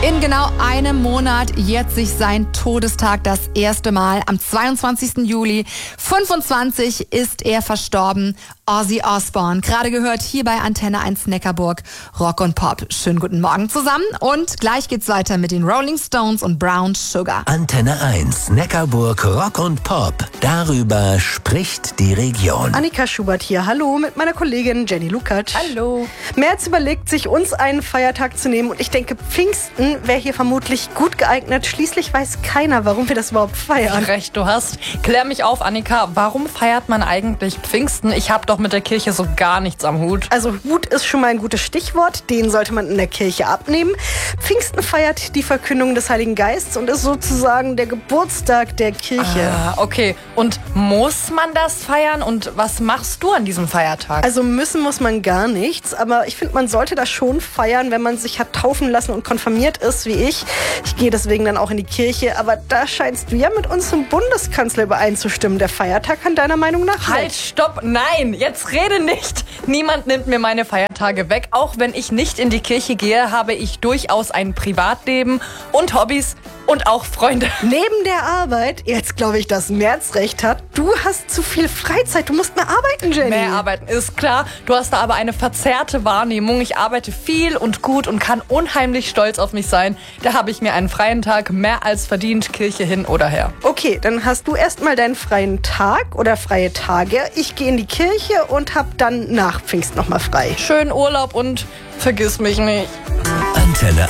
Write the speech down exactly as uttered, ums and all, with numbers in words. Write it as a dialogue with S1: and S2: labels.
S1: In genau einem Monat jährt sich sein Todestag das erste Mal. Am zweiundzwanzigsten Juli fünfundzwanzig ist er verstorben. Ozzy Osbourne. Gerade gehört hier bei Antenne eins Neckarburg Rock und Pop. Schönen guten Morgen zusammen und gleich geht's weiter mit den Rolling Stones und Brown Sugar.
S2: Antenne eins Neckarburg Rock und Pop. Darüber spricht die Region.
S3: Annika Schubert hier. Hallo mit meiner Kollegin Jenny Lukacs.
S1: Hallo.
S3: Merz überlegt sich, uns einen Feiertag zu nehmen und ich denke, Pfingsten wäre hier vermutlich gut geeignet. Schließlich weiß keiner, warum wir das überhaupt feiern.
S4: Recht, du hast. Klär mich auf, Annika. Warum feiert man eigentlich Pfingsten? Ich habe doch mit der Kirche so gar nichts am Hut.
S3: Also Hut ist schon mal ein gutes Stichwort. Den sollte man in der Kirche abnehmen. Pfingsten feiert die Verkündung des Heiligen Geistes und ist sozusagen der Geburtstag der Kirche.
S4: Ah, okay. Und muss man das feiern? Und was machst du an diesem Feiertag?
S3: Also müssen muss man gar nichts, aber ich finde, man sollte das schon feiern, wenn man sich hat taufen lassen und konfirmiert ist, wie ich. Ich gehe deswegen dann auch in die Kirche, aber da scheinst du ja mit unserem Bundeskanzler übereinzustimmen. Der Feiertag kann deiner Meinung nach
S4: Halt,
S3: weg.
S4: stopp, nein, jetzt rede nicht. Niemand nimmt mir meine Feiertage weg. Auch wenn ich nicht in die Kirche gehe, habe ich durchaus ein Privatleben und Hobbys und auch Freunde.
S3: Neben der Arbeit, jetzt glaube ich, dass Merz recht hat, du hast zu viel Freizeit, du musst mehr arbeiten, Jenny.
S4: Mehr arbeiten ist klar, du hast da aber eine verzerrte Wahrnehmung. Ich arbeite viel und gut und kann unheimlich stolz auf mich sein. Da habe ich mir einen freien Tag mehr als verdient, Kirche hin oder her.
S3: Okay, dann hast du erstmal deinen freien Tag oder freie Tage. Ich gehe in die Kirche und hab dann nach Pfingst nochmal frei.
S4: Schönen Urlaub und vergiss mich nicht.
S2: Antenne